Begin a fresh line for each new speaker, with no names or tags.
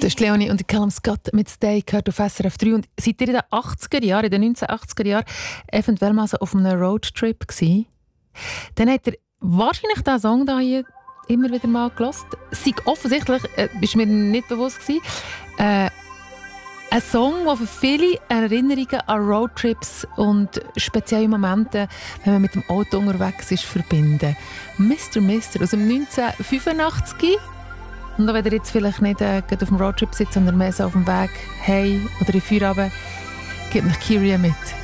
Das ist Leonie und Callum Scott mit «Stay» gehört auf SRF 3. Und seid ihr in den 80er Jahren, in den 1980er Jahren, eventuell mal so auf einem Roadtrip gewesen? Dann habt ihr wahrscheinlich diesen Song hier immer wieder mal gehört. Sei offensichtlich, ist mir nicht bewusst gewesen, ein Song, der für viele Erinnerungen an Roadtrips und spezielle Momente, wenn man mit dem Auto unterwegs ist, verbinden. Mr. Mister aus dem 1985. Und auch wenn ihr jetzt vielleicht nicht auf dem Roadtrip sitzt, sondern mehr so auf dem Weg hey oder in Feierabend, gebt mich Kyria mit.